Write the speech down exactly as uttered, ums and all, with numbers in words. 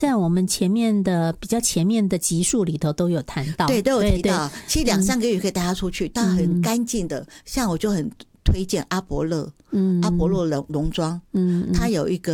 在我们前面的比较前面的集数里头都有谈到， 对，都有提到。其实两三个月可以带他出去，但很干净的，像我就很推荐阿伯乐，嗯，阿伯乐农农庄，嗯，它有一个